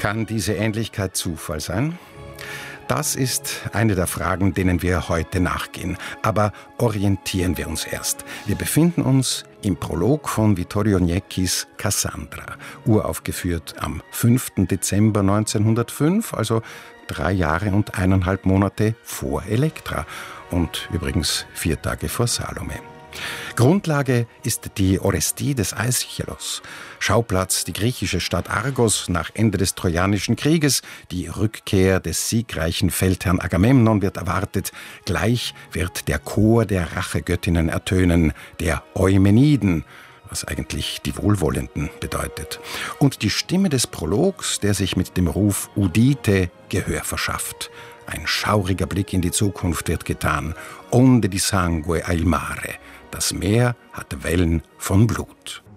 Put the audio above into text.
Kann diese Ähnlichkeit Zufall sein? Das ist eine der Fragen, denen wir heute nachgehen. Aber orientieren wir uns erst. Wir befinden uns im Prolog von Vittorio Niecchis Cassandra, uraufgeführt am 5. Dezember 1905, also 3 Jahre und 1,5 Monate vor Elektra und übrigens 4 Tage vor Salome. Grundlage ist die Orestie des Aeschylus, Schauplatz die griechische Stadt Argos nach Ende des Trojanischen Krieges, die Rückkehr des siegreichen Feldherrn Agamemnon wird erwartet, gleich wird der Chor der Rachegöttinnen ertönen, der Eumeniden, was eigentlich die Wohlwollenden bedeutet. Und die Stimme des Prologs, der sich mit dem Ruf Udite Gehör verschafft. Ein schauriger Blick in die Zukunft wird getan. Onde di sangue al mare. Das Meer hat Wellen von Blut.